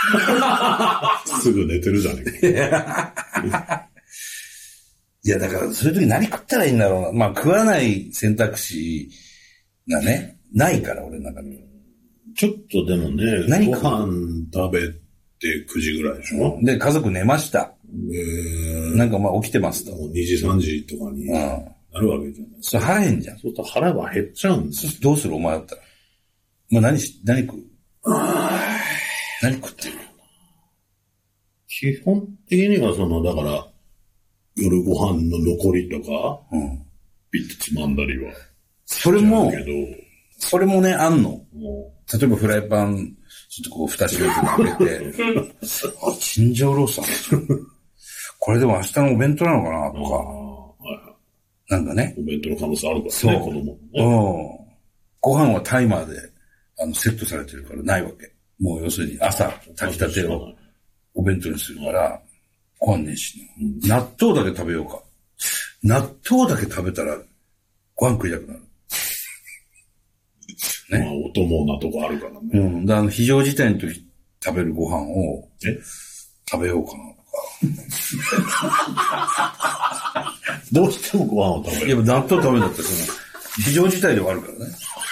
すぐ寝てるじゃねえか。 いや、だから、そういう時何食ったらいいんだろうな。まあ、食わない選択肢がね、ないから、俺の中に。 ちょっとでもね、 何ご飯食べて9時ぐらいでしょ。 で、家族寝ました。なんかまあ起きてますと。 もう2時3時とかになるわけじゃないですか。 それ腹減んじゃん。 そうすると腹は減っちゃうんですよ。 どうするお前だったら。まあ何食う何食ってる基本的にはだから、夜ご飯の残りとか、ピッとつまんだりは。 それもね、あんの。例えばフライパン、ちょっとこう、蓋閉めて開けて、チンジャオロースある。これでも明日のお弁当なのかなとか。なんかね。 お弁当の可能性あるからね、 そう子供。 ご飯はタイマーで、セットされてるからないわけ。もう要するに朝炊きたてをお弁当にするから、ご飯ねえしな。納豆だけ食べようか。納豆だけ食べたら、ご飯食いたくなる。 ね。まあ、お供なとこあるからね。 だから非常事態の時食べるご飯を食べようかなとか。どうしてもご飯を食べる。 いや、納豆食べるんだったら非常事態ではあるからね。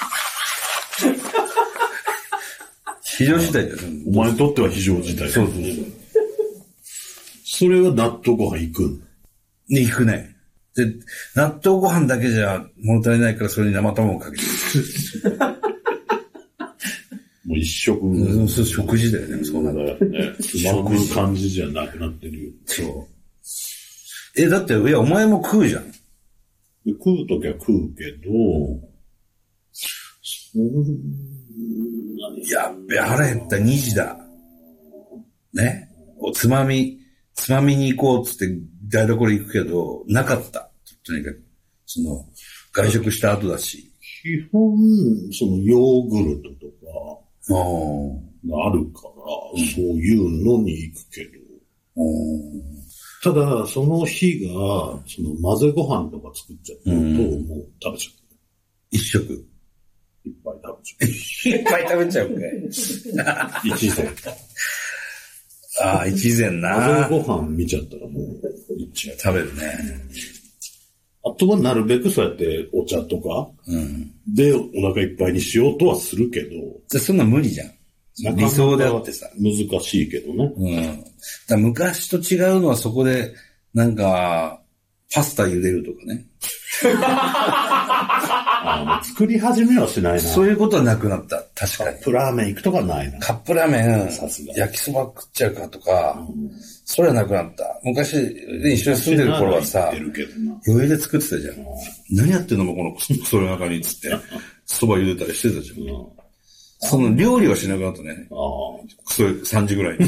非常事態だよ。 お前にとっては非常事態。 そう。 それは納豆ご飯行くん？ 行くね。で、納豆ご飯だけじゃ物足りないからそれに生卵をかけてる。 もう一食。 食事だよね、そうなんだよね。つまむ感じじゃなくなってるよ。 そう。だって、いや、お前も食うじゃん。 食うときは食うけど、 やっべ、腹減った2時だ。ね。つまみに行こうっつって台所行くけど、なかった。とにかく。外食した後だし。 基本、ヨーグルトとか、があるから、そういうのに行くけど。ただ、その日が、混ぜご飯とか作っちゃってると、もう食べちゃう。 一食。 いっぱい食べちゃう。 いっぱい食べちゃうかい。 一膳。 一膳な。 混ぜご飯見ちゃったらもう、いっちゃう。 食べるね。 あとはなるべくそうやってお茶とか、でお腹いっぱいにしようとはするけど。 そんな無理じゃん。理想であってさ。 難しいけどね。 だ昔と違うのはそこで、なんか、パスタ茹でるとかね。 作り始めはしないな。 そういうことはなくなった。確かに。 カップラーメン行くとかないな。 カップラーメン、焼きそば食っちゃうかとか、それはなくなった。昔、一緒に住んでる頃はさ、余裕で作ってたじゃん。何やってんのもこのそれの中につって、そば茹でたりしてたじゃん。料理はしなくなったね。それ3時ぐらいに。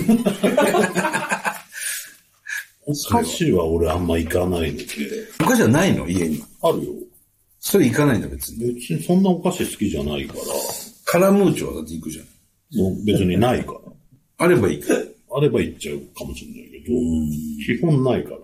お菓子は俺あんま行かないので。 お菓子はないの家に。 あるよ。 それ行かないんだ別に。 別にそんなお菓子好きじゃないから。 カラムーチョはだって行くじゃん。 もう別にないから。 あれば行く。 あれば行っちゃうかもしれないけど、基本ないから。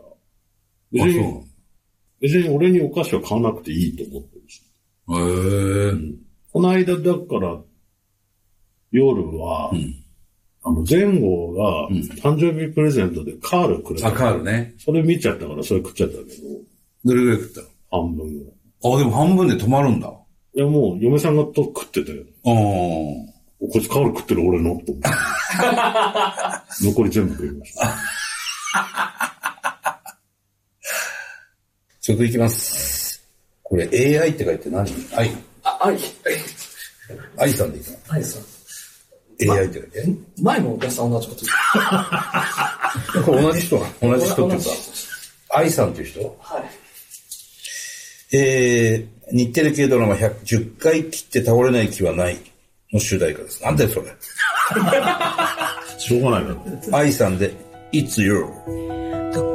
別に俺にお菓子は買わなくていいと思ってるし。この間だから夜は、前後が誕生日プレゼントでカールくれた。 カールね。 それ見ちゃったからそれ食っちゃったけど。 どれぐらい食ったの？半分ぐらい。 でも半分で止まるんだ。 いやもう嫁さんが食ってたよ。こいつカール食ってる俺のと思って。残り全部食いました。 ちょっと行きます。これ AI って書いて何？愛さんでいいかな？ 愛さん。 AI って書いて。 前のお客さん同じこと言ってこれ同じ人っていうか、愛さんっていう人？ はい。 日テレ系ドラマ10回切って倒れない気はないの主題歌です。なんだよそれ。 しょうがないな。 愛さんで It's You。